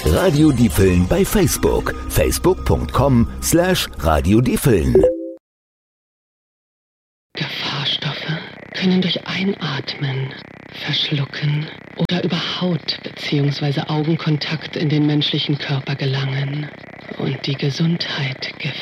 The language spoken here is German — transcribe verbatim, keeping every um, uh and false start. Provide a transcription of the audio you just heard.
Radio Diepeln bei Facebook. facebook punkt com slash Radio Diepeln. Gefahrstoffe können durch Einatmen, Verschlucken oder über Haut- bzw. Augenkontakt in den menschlichen Körper gelangen und die Gesundheit gefährden.